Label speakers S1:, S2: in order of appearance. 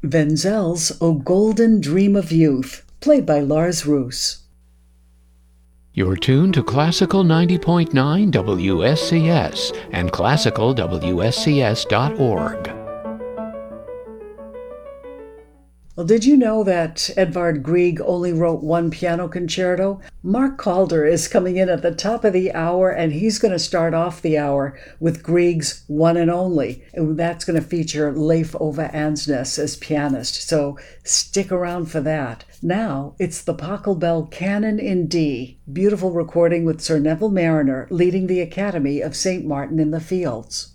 S1: Wenzel's O Golden Dream of Youth, played by Lars Roos.
S2: You're tuned to Classical 90.9 WSCS and classicalwscs.org.
S1: Well, did you know that Edvard Grieg only wrote one piano concerto? Mark Calder is coming in at the top of the hour, and he's going to start off the hour with Grieg's One and Only. And that's going to feature Leif Ove Ansnes as pianist, so stick around for that. Now, it's the Pachelbel Canon in D, beautiful recording with Sir Neville Marriner leading the Academy of St. Martin in the Fields.